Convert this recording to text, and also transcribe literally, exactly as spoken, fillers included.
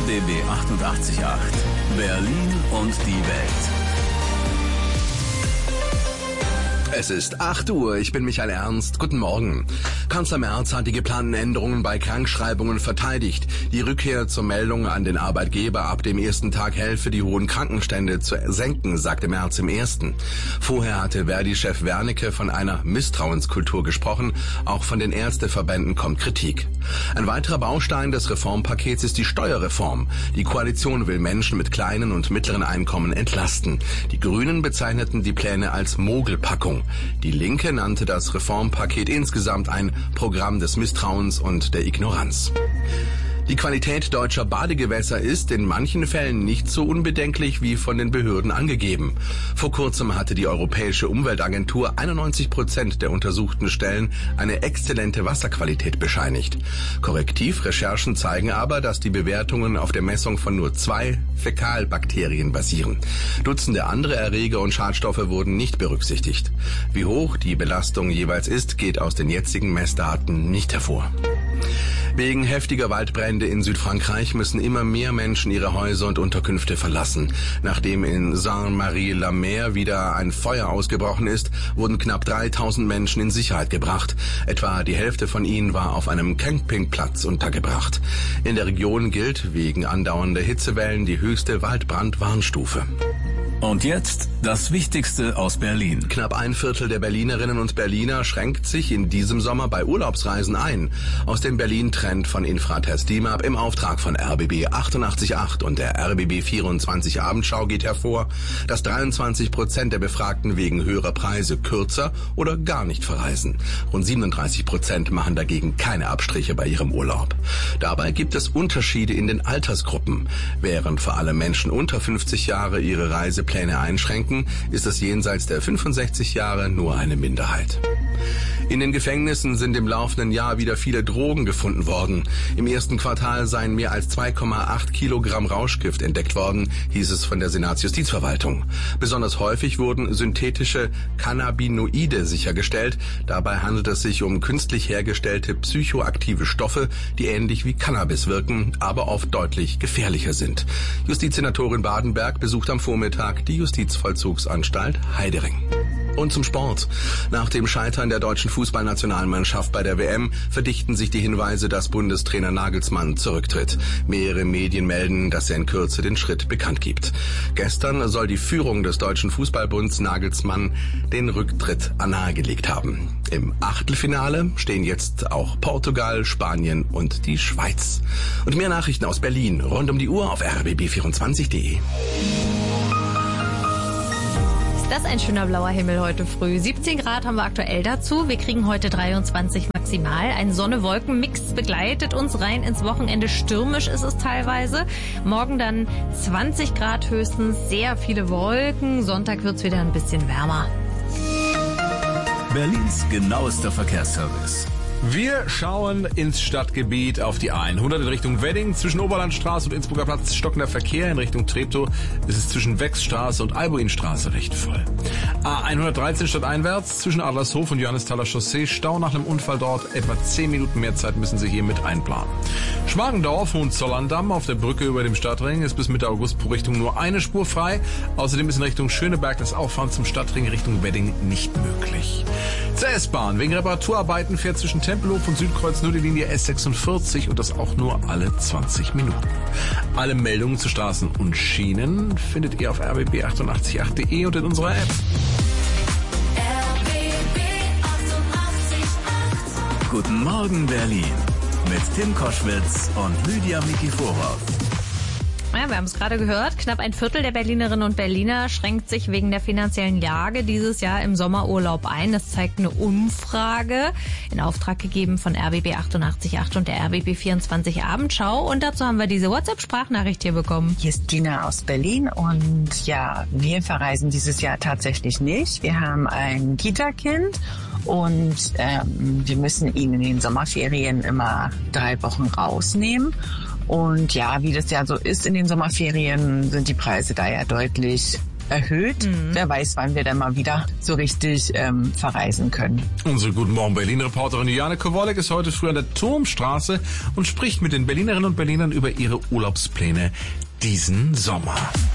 B B achtundachtzig Komma acht. Berlin und die Welt. Es ist acht Uhr, ich bin Michael Ernst. Guten Morgen. Kanzler Merz hat die geplanten Änderungen bei Krankschreibungen verteidigt. Die Rückkehr zur Meldung an den Arbeitgeber ab dem ersten Tag helfe, die hohen Krankenstände zu senken, sagte Merz im ersten. Vorher hatte Verdi-Chef Wernicke von einer Misstrauenskultur gesprochen. Auch von den Ärzteverbänden kommt Kritik. Ein weiterer Baustein des Reformpakets ist die Steuerreform. Die Koalition will Menschen mit kleinen und mittleren Einkommen entlasten. Die Grünen bezeichneten die Pläne als Mogelpackung. Die Linke nannte das Reformpaket insgesamt ein Programm des Misstrauens und der Ignoranz. Die Qualität deutscher Badegewässer ist in manchen Fällen nicht so unbedenklich wie von den Behörden angegeben. Vor kurzem hatte die Europäische Umweltagentur einundneunzig Prozent der untersuchten Stellen eine exzellente Wasserqualität bescheinigt. Korrektivrecherchen zeigen aber, dass die Bewertungen auf der Messung von nur zwei Fäkalbakterien basieren. Dutzende andere Erreger und Schadstoffe wurden nicht berücksichtigt. Wie hoch die Belastung jeweils ist, geht aus den jetzigen Messdaten nicht hervor. Wegen heftiger Waldbrände in Südfrankreich müssen immer mehr Menschen ihre Häuser und Unterkünfte verlassen. Nachdem in Saint-Marie-la-Mer wieder ein Feuer ausgebrochen ist, wurden knapp dreitausend Menschen in Sicherheit gebracht. Etwa die Hälfte von ihnen war auf einem Campingplatz untergebracht. In der Region gilt wegen andauernder Hitzewellen die höchste Waldbrandwarnstufe. Und jetzt das Wichtigste aus Berlin. Knapp ein Viertel der Berlinerinnen und Berliner schränkt sich in diesem Sommer bei Urlaubsreisen ein. Aus dem Berlin-Trend von Infratest D I M A P im Auftrag von R B B achtundachtzig Komma acht und der R B B vierundzwanzig Abendschau geht hervor, dass dreiundzwanzig Prozent der Befragten wegen höherer Preise kürzer oder gar nicht verreisen. Rund siebenunddreißig Prozent machen dagegen keine Abstriche bei ihrem Urlaub. Dabei gibt es Unterschiede in den Altersgruppen. Während vor allem Menschen unter fünfzig Jahre ihre Reisepläne einschränken, ist es jenseits der fünfundsechzig Jahre nur eine Minderheit. In den Gefängnissen sind im laufenden Jahr wieder viele Drogen gefunden worden. Im ersten Quartal seien mehr als zwei Komma acht Kilogramm Rauschgift entdeckt worden, hieß es von der Senatsjustizverwaltung. Besonders häufig wurden synthetische Cannabinoide sichergestellt. Dabei handelt es sich um künstlich hergestellte psychoaktive Stoffe, die ähnlich wie Cannabis wirken, aber oft deutlich gefährlicher sind. Justizsenatorin Badenberg besucht am Vormittag die Justizvollzugsanstalt Heidering. Und zum Sport. Nach dem Scheitern der deutschen Fußballnationalmannschaft bei der W M verdichten sich die Hinweise, dass Bundestrainer Nagelsmann zurücktritt. Mehrere Medien melden, dass er in Kürze den Schritt bekannt gibt. Gestern soll die Führung des Deutschen Fußballbunds Nagelsmann den Rücktritt nahegelegt haben. Im Achtelfinale stehen jetzt auch Portugal, Spanien und die Schweiz. Und mehr Nachrichten aus Berlin rund um die Uhr auf r b b vierundzwanzig punkt d e. Das ist ein schöner blauer Himmel heute früh. siebzehn Grad haben wir aktuell dazu. Wir kriegen heute dreiundzwanzig maximal. Ein Sonne-Wolken-Mix begleitet uns rein ins Wochenende. Stürmisch ist es teilweise. Morgen dann zwanzig Grad höchstens. Sehr viele Wolken. Sonntag wird's wieder ein bisschen wärmer. Berlins genauester Verkehrsservice. Wir schauen ins Stadtgebiet auf die A hundert in Richtung Wedding. Zwischen Oberlandstraße und Innsbrucker Platz stockender Verkehr. In Richtung Treptow ist es zwischen Wechsstraße und Albuinstraße recht voll. A hundertdreizehn stadteinwärts zwischen Adlershof und Johannesthaler Chaussee. Stau nach einem Unfall dort. Etwa zehn Minuten mehr Zeit müssen Sie hier mit einplanen. Schmargendorf und Zollerndamm auf der Brücke über dem Stadtring ist bis Mitte August pro Richtung nur eine Spur frei. Außerdem ist in Richtung Schöneberg das Auffahren zum Stadtring Richtung Wedding nicht möglich. Zur S-Bahn. Wegen Reparaturarbeiten fährt zwischen Tempelhof und Südkreuz nur die Linie S sechsundvierzig und das auch nur alle zwanzig Minuten. Alle Meldungen zu Straßen und Schienen findet ihr auf r b b achtundachtzig Komma acht punkt d e und in unserer App. R B B achtundachtzig Komma acht. Guten Morgen Berlin mit Tim Koschwitz und Lydia Mikiforov. Ja, wir haben es gerade gehört. Knapp ein Viertel der Berlinerinnen und Berliner schränkt sich wegen der finanziellen Lage dieses Jahr im Sommerurlaub ein. Das zeigt eine Umfrage in Auftrag gegeben von R B B achtundachtzig Komma acht und der R B B vierundzwanzig Abendschau. Und dazu haben wir diese WhatsApp-Sprachnachricht hier bekommen. Hier ist Gina aus Berlin und ja, wir verreisen dieses Jahr tatsächlich nicht. Wir haben ein Kita-Kind und ähm, wir müssen ihn in den Sommerferien immer drei Wochen rausnehmen. Und ja, wie das ja so ist in den Sommerferien, sind die Preise da ja deutlich erhöht. Mhm. Wer weiß, wann wir dann mal wieder so richtig ähm, verreisen können. Unsere Guten Morgen Berlin-Reporterin Juliane Kowalek ist heute früh an der Turmstraße und spricht mit den Berlinerinnen und Berlinern über ihre Urlaubspläne diesen Sommer.